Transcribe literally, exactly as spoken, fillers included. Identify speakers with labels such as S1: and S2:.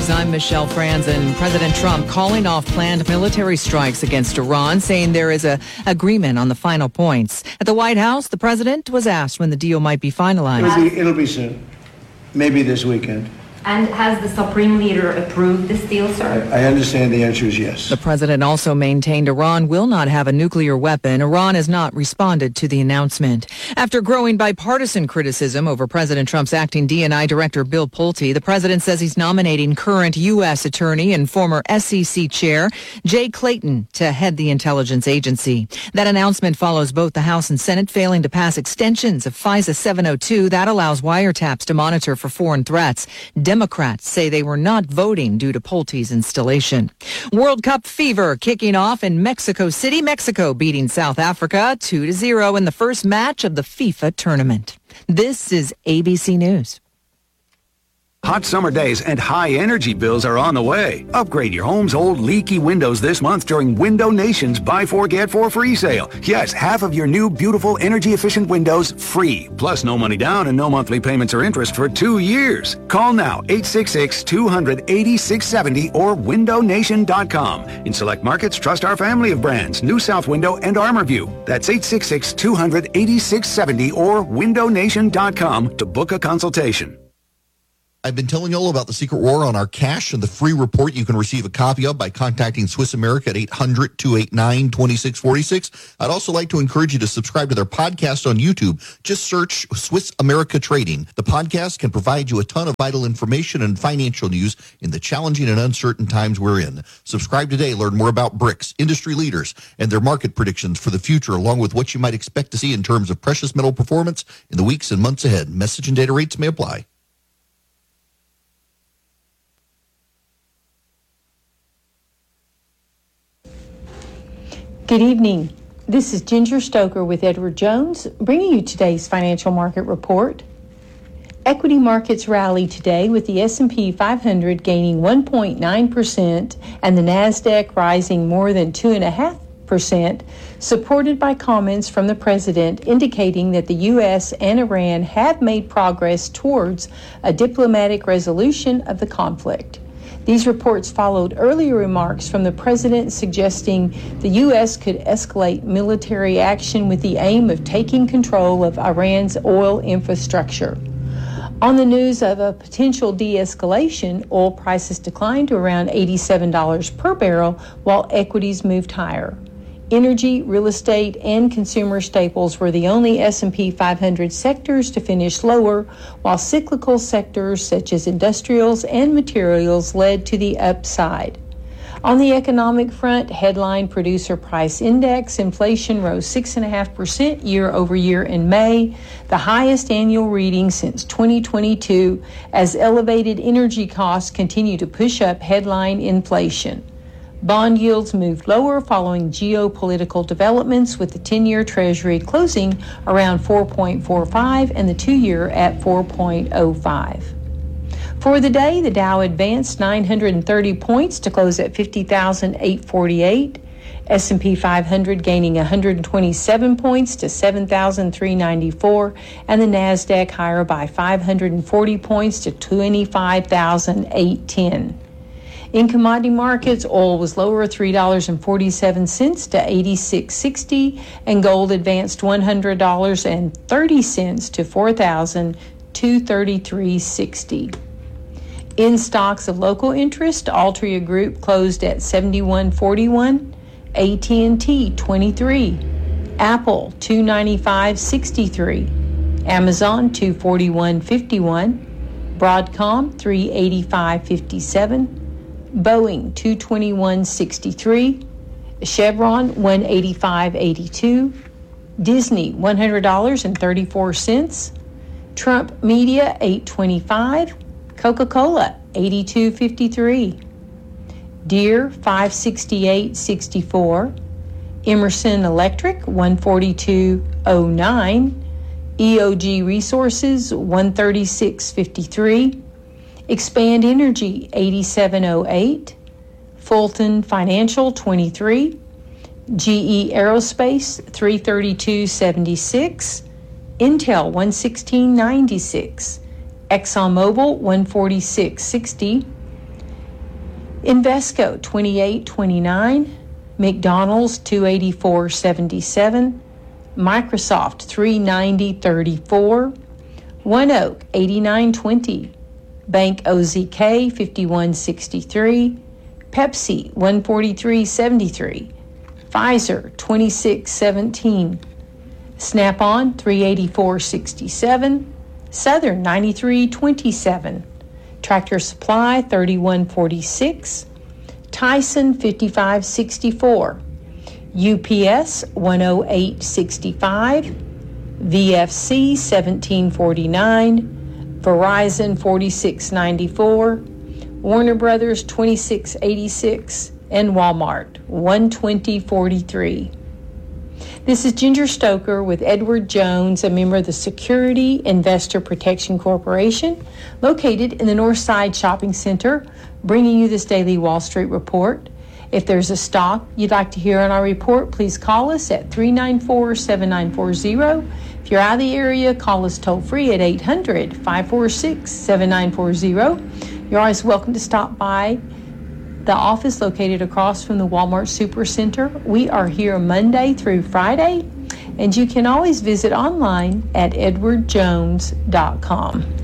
S1: News. I'm Michelle Franzen. President Trump calling off planned military strikes against Iran, saying there is a agreement on the final points. At the White House, the president was asked when the deal might be finalized.
S2: It'll be, it'll be soon, maybe this weekend.
S3: And has the Supreme Leader approved this deal, sir?
S2: I understand the answer is yes.
S1: The president also maintained Iran will not have a nuclear weapon. Iran has not responded to the announcement. After growing bipartisan criticism over President Trump's acting D and I director Bill Pulte, the president says he's nominating current U S attorney and former S E C chair Jay Clayton to head the intelligence agency. That announcement follows both the House and Senate failing to pass extensions of FISA seven oh two that allows wiretaps to monitor for foreign threats. Democrats say they were not voting due to Pulte's installation. World Cup fever kicking off in Mexico City, Mexico beating South Africa two to zero in the first match of the FIFA tournament. This is A B C News.
S4: Hot summer days and high energy bills are on the way. Upgrade your home's old leaky windows this month during Window Nation's Buy Four Get Four free sale. Yes, half of your new beautiful energy efficient windows free. Plus no money down and no monthly payments or interest for two years. Call now eight six six, two hundred, eighty-six seventy or window nation dot com. In select markets, trust our family of brands, New South Window and ArmorView. That's eight six six, two hundred, eighty-six seventy or window nation dot com to book a consultation.
S5: I've been telling you all about the secret war on our cash and the free report you can receive a copy of by contacting Swiss America at eight hundred, two eight nine, two six four six. I'd also like to encourage you to subscribe to their podcast on YouTube. Just search Swiss America Trading. The podcast can provide you a ton of vital information and financial news in the challenging and uncertain times we're in. Subscribe today. Learn more about B R I C S, industry leaders, and their market predictions for the future, along with what you might expect to see in terms of precious metal performance in the weeks and months ahead. Message and data rates may apply.
S6: Good evening. This is Ginger Stoker with Edward Jones, bringing you today's financial market report. Equity markets rallied today with the S and P five hundred gaining one point nine percent and the NASDAQ rising more than two point five percent, supported by comments from the president indicating that the U S and Iran have made progress towards a diplomatic resolution of the conflict. These reports followed earlier remarks from the president suggesting the U S could escalate military action with the aim of taking control of Iran's oil infrastructure. On the news of a potential de-escalation, oil prices declined to around eighty-seven dollars per barrel while equities moved higher. Energy, real estate, and consumer staples were the only S and P five hundred sectors to finish lower, while cyclical sectors such as industrials and materials led to the upside. On the economic front, headline producer price index inflation rose six point five percent year over year in May, the highest annual reading since twenty twenty-two, as elevated energy costs continue to push up headline inflation. Bond yields moved lower following geopolitical developments, with the ten-year Treasury closing around four point four five and the two-year at four point oh five. For the day, the Dow advanced nine hundred thirty points to close at fifty thousand eight hundred forty-eight. S and P five hundred gaining one hundred twenty-seven points to seven thousand three hundred ninety-four, and the NASDAQ higher by five hundred forty points to twenty-five thousand eight hundred ten. In commodity markets, oil was lower three dollars and forty-seven cents to eighty-six sixty, and gold advanced one hundred dollars and thirty cents to four thousand two hundred thirty-three sixty. In stocks of local interest, Altria Group closed at seventy-one forty-one, A T and T twenty-three, Apple two ninety-five sixty-three, Amazon two forty-one fifty-one, Broadcom three eighty-five fifty-seven, Boeing two twenty-one sixty-three, Chevron one eighty-five eighty-two, Disney one hundred dollars and thirty-four cents, Trump Media eight twenty-five, Coca-Cola eighty-two fifty-three, Deere five sixty-eight sixty-four, Emerson Electric one forty-two oh nine, E O G Resources one thirty-six fifty-three, Expand Energy eighty-seven oh eight, Fulton Financial twenty-three, G E Aerospace three thirty-two seventy-six, Intel one sixteen ninety-six, ExxonMobil one forty-six sixty, Invesco twenty-eight twenty-nine, McDonald's two eighty-four seventy-seven, Microsoft three ninety thirty-four, One Oak eighty-nine twenty, Bank O Z K fifty-one sixty-three, Pepsi one forty-three seventy-three, Pfizer twenty-six seventeen, Snap-on three eighty-four sixty-seven, Southern ninety-three twenty-seven, Tractor Supply thirty-one forty-six, Tyson fifty-five sixty-four, U P S one oh eight sixty-five, V F C seventeen forty-nine, Verizon forty-six ninety-four, Warner Brothers twenty-six eighty-six, and Walmart one twenty forty-three. This is Ginger Stoker with Edward Jones, a member of the Security Investor Protection Corporation, located in the Northside Shopping Center, bringing you this daily Wall Street report. If there's a stock you'd like to hear on our report, please call us at three nine four, seven nine four zero. If you're out of the area, call us toll-free at eight hundred, five four six, seven nine four zero. You're always welcome to stop by the office located across from the Walmart Supercenter. We are here Monday through Friday, and you can always visit online at edward jones dot com.